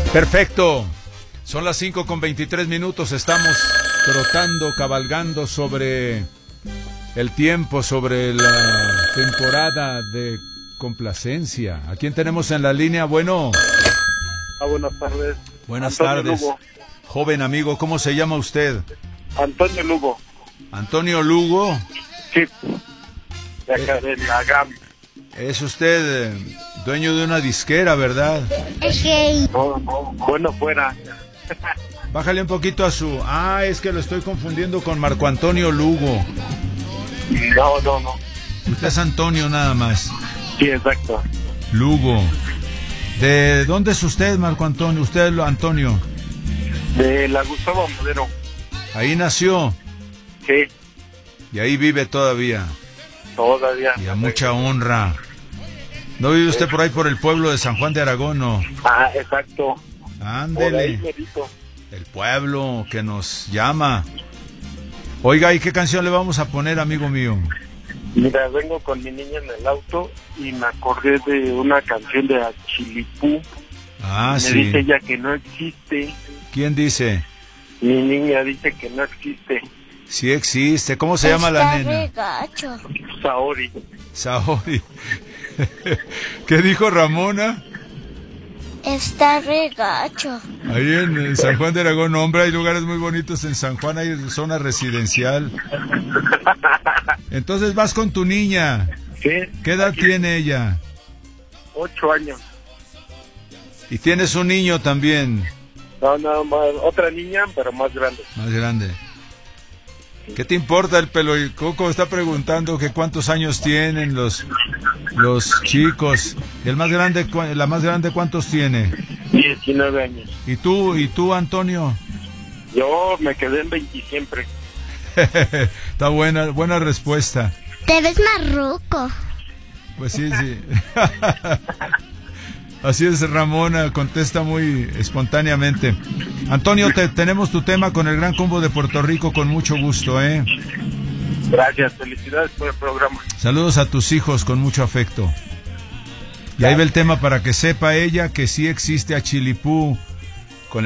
Perfecto. Son las 5:23. Estamos trotando, cabalgando sobre el tiempo, sobre la temporada de complacencia. ¿A quién tenemos en la línea? Bueno. Buenas tardes. Buenas Antonio tardes. Lugo. Joven amigo, ¿cómo se llama usted? Antonio Lugo. Antonio Lugo. Sí. De acá de la GAM. Es usted dueño de una disquera, ¿verdad? No, bueno, fuera. Bájale un poquito a su... Ah, es que lo estoy confundiendo con Marco Antonio Lugo. No. Usted es Antonio nada más. Sí, exacto. Lugo. ¿De dónde es usted, Marco Antonio? Usted, Antonio. De la Gustavo Madero. Ahí nació Sí, y ahí vive todavía. todavía. Y a mucha honra. ¿No vive usted por ahí por el pueblo de San Juan de Aragón, no? Ah, exacto. Por ahí Ándele. merito. El pueblo que nos llama. Oiga, ¿y qué canción le vamos a poner, amigo mío? Mira, vengo con mi niña en el auto y me acordé de una canción de Achilipú. Ah, Me sí. dice ella que no existe. ¿Quién dice? Mi niña dice que no existe. Sí existe. ¿Cómo se llama la nena? Regacho. Saori. Saori. ¿Qué dijo Ramona? Está regacho. Ahí en San Juan de Aragón, hombre, hay lugares muy bonitos en San Juan, hay zona residencial. Entonces vas con tu niña. Sí. ¿Qué edad tiene ella? 8 años. Y tienes un niño también, No, más, otra niña, pero más grande. más grande. ¿Qué te importa el pelo? Y Coco está preguntando que cuántos años tienen los chicos. ¿Y el más grande, la más grande cuántos tiene? 19 años. ¿Y tú, Antonio? Yo me quedé en 20 siempre. Está buena respuesta. Te ves marruco. Pues sí. Así es, Ramona, contesta muy espontáneamente. Antonio, tenemos tu tema con el Gran Combo de Puerto Rico con mucho gusto, ¿eh? Gracias, felicidades por el programa. Saludos a tus hijos con mucho afecto. Y ahí va el tema para que sepa ella que sí existe Achilipú